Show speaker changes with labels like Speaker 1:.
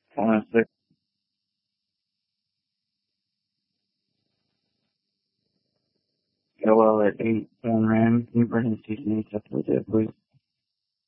Speaker 1: Honestly, go well at 8 1 RAM. Can you bring the season up to the please?